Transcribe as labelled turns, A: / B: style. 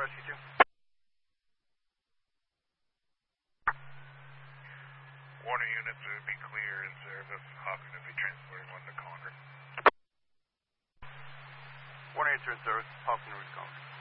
A: Rescue 2.
B: Warner units would be clear in service. Hawking to be transported 1 to Concord.
A: Warner units are in service. Hawking to Concord.